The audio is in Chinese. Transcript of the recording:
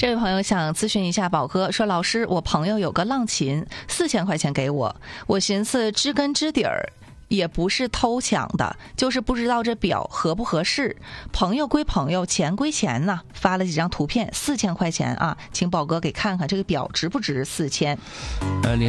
这位朋友想咨询一下宝哥，说老师，我朋友有个浪琴，4000块钱给我，我寻思知根知底儿，也不是偷抢的，就是不知道这表合不合适。朋友归朋友，钱归钱呐。发了几张图片，4000块钱啊，请宝哥给看看这个表值不值4000。